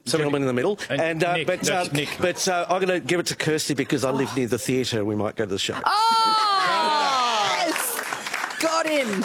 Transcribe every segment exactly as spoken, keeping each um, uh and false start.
gentleman in the middle. And And, uh, Nick, but that's uh, Nick. but uh, I'm going to give it to Kirsty because I live near the theatre. We might go to the show. Oh! Yes! Got him.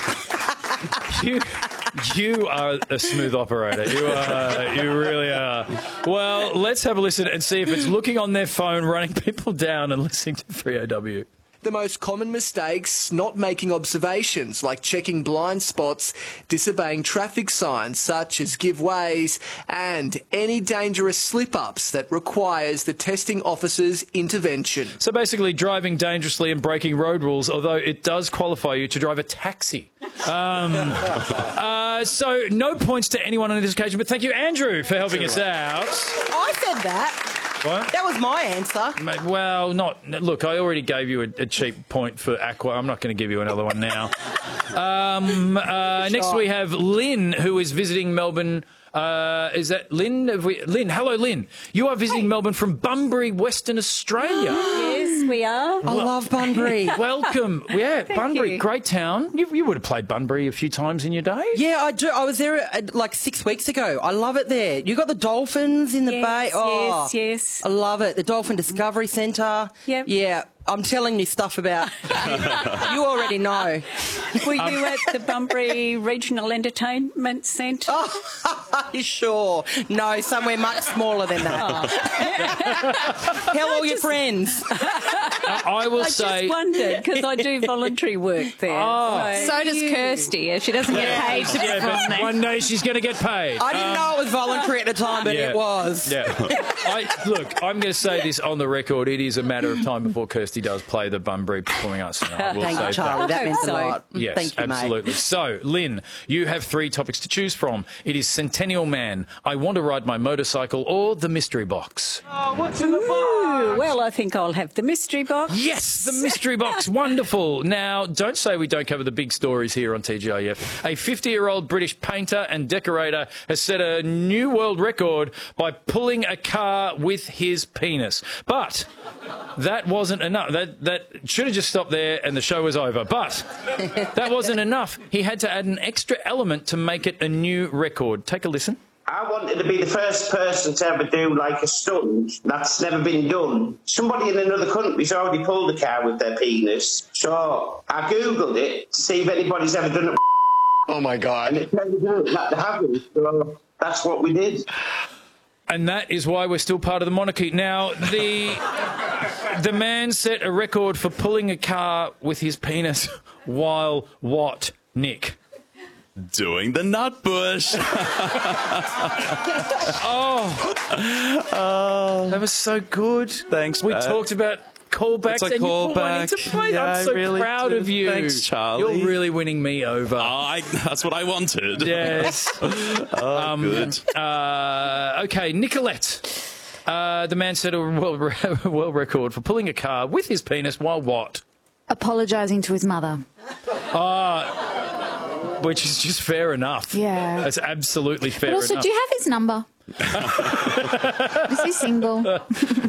You, you are a smooth operator. You are. You really are. Well, let's have a listen and see if it's looking on their phone, running people down and listening to three A W. The most common mistakes, not making observations like checking blind spots, disobeying traffic signs such as give ways, and any dangerous slip-ups that requires the testing officer's intervention. So basically, driving dangerously and breaking road rules, although it does qualify you to drive a taxi. Um, uh, so no points to anyone on this occasion, but thank you, Andrew, for helping us out. I said that. What? That was my answer. Mate, well, not... Look, I already gave you a, a cheap point for Aqua. I'm not going to give you another one now. um, uh, next we have Lynn, who is visiting Melbourne. Uh, is that Lynn? Have we, Lynn, hello, Lynn. You are visiting Melbourne from Bunbury, Western Australia. Yes, we are. I love Bunbury. Welcome. Yeah, Bunbury, you. great town. You, you would have played Bunbury a few times in your day. Yeah, I do. I was there uh, like six weeks ago. I love it there. You got the dolphins in the Yes, bay. Oh, yes, yes. I love it. The Dolphin Discovery Centre. Yep. Yeah. I'm telling you stuff about. You already know. Were you at the Bunbury Regional Entertainment Centre? Oh, sure. No, somewhere much smaller than that. Tell all your friends. I, I will I say... just wondered, because I do voluntary work there. Oh. so does Kirsty. She doesn't get paid to be Yeah, on but there. one day she's going to get paid. I didn't know it was voluntary at the time, but yeah. it was. Yeah. I, look, I'm going to say this on the record. It is a matter of time before Kirsty does play the Bunbury Performing Arts Centre. I will Thank say you, Charlie. that. That means a so. lot. Yes, Thank you, absolutely. mate. So, Lynn, you have three topics to choose from. It is Centennial Man, I Want to Ride My Motorcycle, or The Mystery Box. Ooh, well, I think I'll have the mystery box. Yes, the mystery box. Wonderful. Now, don't say we don't cover the big stories here on T G I F. A fifty-year-old British painter and decorator has set a new world record by pulling a car with his penis. But that wasn't enough. That, that should have just stopped there and the show was over. But that wasn't enough. He had to add an extra element to make it a new record. Take a listen. I wanted to be the first person to ever do like a stunt that's never been done. Somebody in another country's already pulled a car with their penis, so I googled it to see if anybody's ever done it. Oh, my God. And it turns out that they haven't, so that's what we did. And that is why we're still part of the monarchy. Now, the the man set a record for pulling a car with his penis while what, Nick? Doing the nut bush. Oh, oh, that was so good. Thanks, We Pat. talked about callbacks It's a and you put one callback. into play. Yeah, I'm so I really proud did. of you. Thanks, Charlie. You're really winning me over. Oh, I, that's what I wanted. Yes. Oh, Um, good. Uh, okay, Nicolette. Uh, the man set a world, re- world record for pulling a car with his penis while what? Apologising to his mother. Which is just fair enough. Yeah. That's absolutely fair But also, enough. do you have his number? Is he single?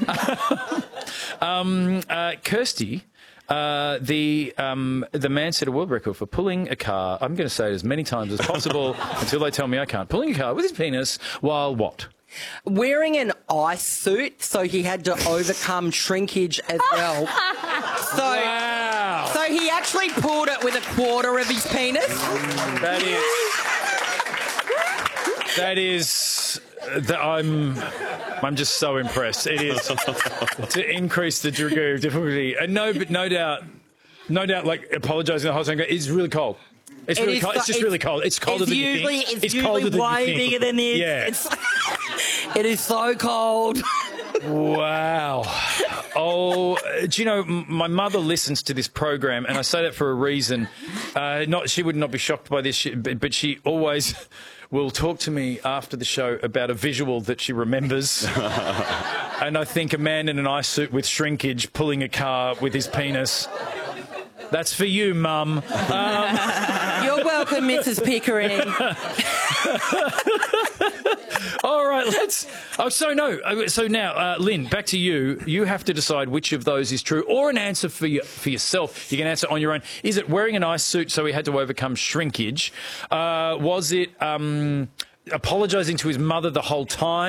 um, uh, Kirsty, uh, the um, the man set a world record for pulling a car, I'm going to say it as many times as possible until they tell me I can't, pulling a car with his penis while what? Wearing an ice suit, so he had to overcome shrinkage as well. So, Wow. so he actually pulled it with a quarter of his penis. That is... That is... That I'm... I'm just so impressed. It is to increase the degree of difficulty. And no, but no doubt, no doubt, like, apologising the whole time, it's really cold. It's It really is cold. so- It's just it's- really cold. It's colder it's than you usually, think. It's, It's usually colder than way you think. bigger than this. Yeah. It's, it is so cold. Wow. Oh, do you know, m- my mother listens to this program, and I say that for a reason. Uh, not She would not be shocked by this, she, but, but she always will talk to me after the show about a visual that she remembers. And I think a man in an ice suit with shrinkage pulling a car with his penis. That's for you, Mum. Um, You're welcome, Missus Pickering. All right, let's... Oh, so no. uh, So now, uh, Lynn, back to you. You have to decide which of those is true, or an answer for, you, for yourself. You can answer on your own. Is it wearing an ice suit so he had to overcome shrinkage? Uh, was it um, apologising to his mother the whole time?